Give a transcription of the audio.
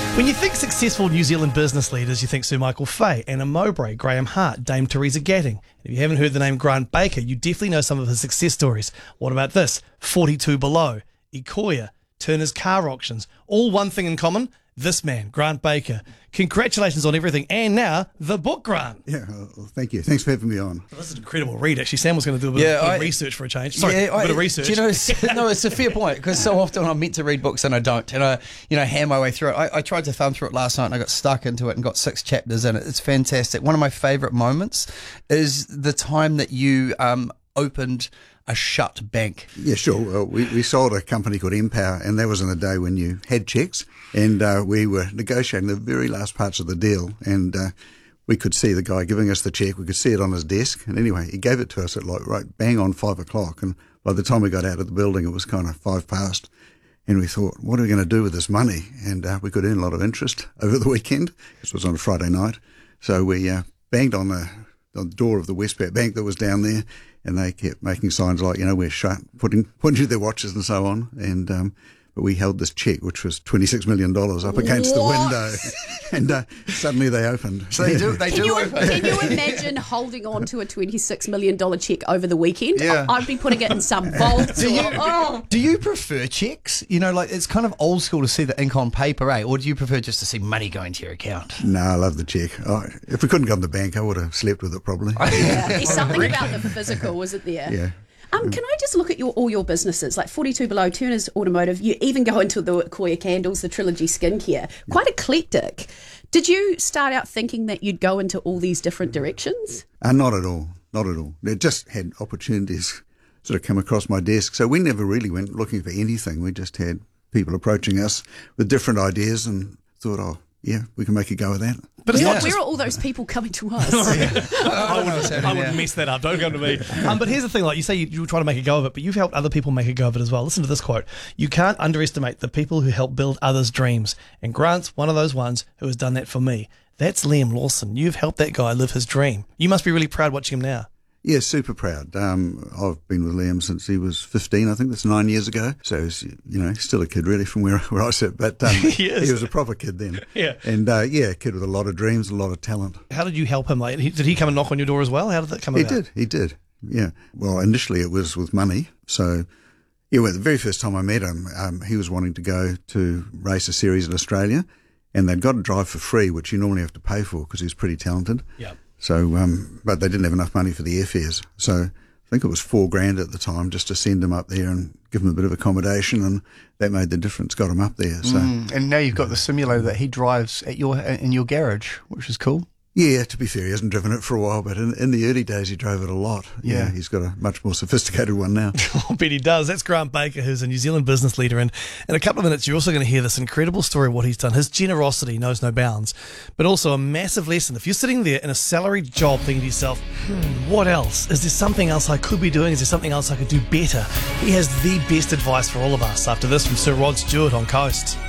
When you think successful New Zealand business leaders, you think Sir Michael Fay, Anna Mowbray, Graham Hart, Dame Teresa Gatting. If you haven't heard the name Grant Baker, you definitely know some of his success stories. What about this? 42 Below, Ikoya, Turner's Car Auctions. All one thing in common, this man, Grant Baker. Congratulations on everything. And now, the book, Grant. Yeah, well, thank you. Thanks for having me on. This is an incredible read, actually. Sam was going to do a bit of research for a change. Sorry, a bit of research. Do you know, no, it's a fair point, because so often I'm meant to read books and I don't, and I ham my way through it. I tried to thumb through it last night and I got stuck into it and got 6 chapters in it. It's fantastic. One of my favourite moments is the time that you opened a shut bank. Yeah, sure. We sold a company called Empower, and that was in a day when you had cheques, and we were negotiating the very last parts of the deal, and we could see the guy giving us the cheque. We could see it on his desk, and anyway, he gave it to us at right bang on 5 o'clock, and by the time we got out of the building, it was kind of 5 past, and we thought, what are we going to do with this money? And we could earn a lot of interest over the weekend. This was on a Friday night, so we banged on the door of the Westpac Bank that was down there, and they kept making signs like, we're shut, pointing to their watches and so on. And but we held this cheque, which was $26 million, up against the window, and suddenly they opened. So they do open. Can you imagine holding on to a $26 million cheque over the weekend? Yeah. I'd be putting it in some vault. Do you prefer cheques? It's kind of old school to see the ink on paper, eh? Or do you prefer just to see money going to your account? No, I love the cheque. If we couldn't go to the bank, I would have slept with it probably. Yeah. There's something about the physical, isn't there? Yeah. Can I just look at all your businesses, like 42 Below, Turner's Automotive, you even go into the Ikoya Candles, the Trilogy Skincare, quite eclectic. Did you start out thinking that you'd go into all these different directions? Not at all, not at all. They just had opportunities sort of come across my desk. So we never really went looking for anything. We just had people approaching us with different ideas and thought, yeah, we can make a go of that. But it's Where are all those people coming to us? I wouldn't mess that up. Don't come to me. But here's the thing, like you say, you try to make a go of it, but you've helped other people make a go of it as well. Listen to this quote. You can't underestimate the people who help build others' dreams. And Grant's one of those ones who has done that for me. That's Liam Lawson. You've helped that guy live his dream. You must be really proud watching him now. Yeah, super proud. I've been with Liam since he was 15, I think that's 9 years ago. So he's, still a kid really from where I sit. But he was a proper kid then. Yeah. And a kid with a lot of dreams, a lot of talent. How did you help him? Did he come and knock on your door as well? How did that come about? He did. Yeah. Well, initially it was with money. So, the very first time I met him, he was wanting to go to race a series in Australia, and they'd got to drive for free, which you normally have to pay for because he's pretty talented. Yeah. So, but they didn't have enough money for the airfares. So I think it was $4,000 at the time just to send him up there and give him a bit of accommodation, and that made the difference, got him up there. So, and now you've got the simulator that he drives at in your garage, which is cool. Yeah, to be fair, he hasn't driven it for a while, but in the early days he drove it a lot. Yeah, he's got a much more sophisticated one now. I bet he does. That's Grant Baker, who's a New Zealand business leader. And in a couple of minutes, you're also going to hear this incredible story of what he's done. His generosity knows no bounds, but also a massive lesson. If you're sitting there in a salaried job thinking to yourself, what else? Is there something else I could be doing? Is there something else I could do better? He has the best advice for all of us after this from Sir Rod Stewart on Coast.